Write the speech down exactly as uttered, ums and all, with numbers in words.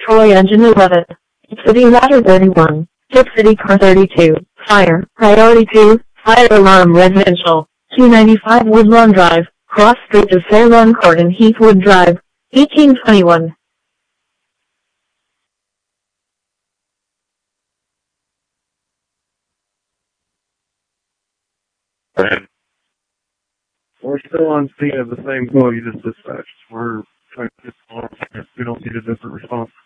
Troy Engine eleven. City Ladder thirty-one. Tip City Car thirty-two. Fire. Priority two. Fire Alarm Residential. two ninety-five Woodlawn Drive. Cross Street to Fairlawn Court and Heathwood Drive. eighteen twenty-one. We're still on scene of the same call you just dispatched. We're trying to get along. We don't need a different response.